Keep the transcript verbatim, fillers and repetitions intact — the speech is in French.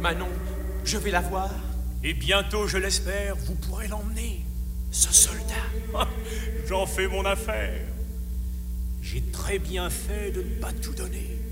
Manon, je vais la voir. Et bientôt, je l'espère, vous pourrez l'emmener. Ce soldat. J'en fais mon affaire. J'ai très bien fait de ne pas tout donner.